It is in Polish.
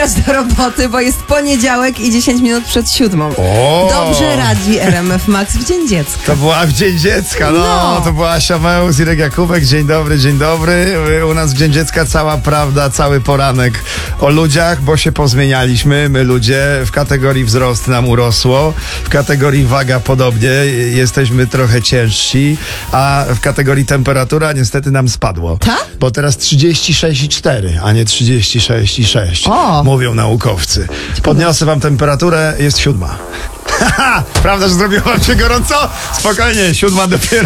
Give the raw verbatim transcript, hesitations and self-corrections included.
zabrać do roboty, bo jest poniedziałek i dziesięć minut przed siódmą. O! Dobrze radzi R M F Max w Dzień Dziecka. To była w Dzień Dziecka, no, No. to była Asia Meus, Irek Jakubek, dzień dobry, dzień dobry. U nas w Dzień Dziecka cała prawda, cały poranek o ludziach, bo się pozmienialiśmy, my ludzie, w kategorii wzrost nam urosło, w kategorii waga podobnie, jesteśmy trochę ciężsi, a w kategorii temperatura niestety nam spadło. Tak? Bo teraz trzydzieści sześć i cztery, a nie trzydzieści sześć i sześć, O. mówią naukowcy. Podniosę wam temperaturę, jest siódma. Prawda, że zrobiło wam się gorąco? Spokojnie, siódma dopiero.